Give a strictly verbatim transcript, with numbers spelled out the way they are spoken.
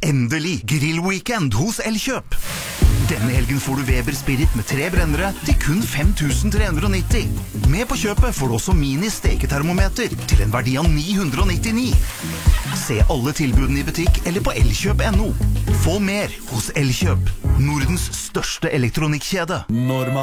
endelig grillweekend hos Elkjøp. Denne helgen får du Weber Spirit med tre brennere til kun fem tusen tre hundre nitti. Med på kjøpet får du også mini-steketermometer til en verdi av ni hundre nittini. Se alle tilbudene i butikk eller på elkjøp punktum no. Få mer hos Elkjøp, Nordens største elektronikkjede. Når man